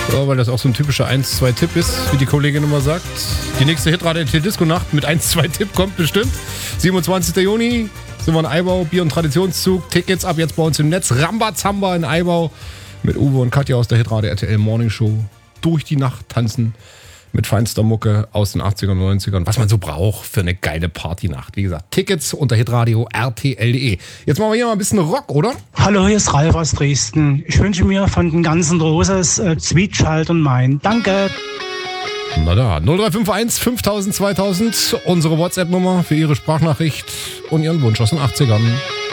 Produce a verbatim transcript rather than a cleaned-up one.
Ja, weil das auch so ein typischer eins zwei Tipp ist, wie die Kollegin immer sagt. Die nächste Hitradio-Disco-Nacht mit eins zwei Tipp kommt bestimmt. siebenundzwanzigster Juni sind wir in Eibau, Bier- und Traditionszug. Tickets ab jetzt bei uns im Netz. Rambazamba in Eibau mit Uwe und Katja aus der Hitradio R T L Morning Show. Durch die Nacht tanzen mit feinster Mucke aus den achtzigern, neunzigern. Was man so braucht für eine geile Partynacht. Wie gesagt, Tickets unter hitradio R T L punkt de. Jetzt machen wir hier mal ein bisschen Rock, oder? Hallo, hier ist Ralf aus Dresden. Ich wünsche mir von den ganzen Roses äh, Sweet Child und Mine. Danke. Na da, null drei fünf eins fünftausend zweitausend, unsere WhatsApp-Nummer für Ihre Sprachnachricht und Ihren Wunsch aus den achtzigern.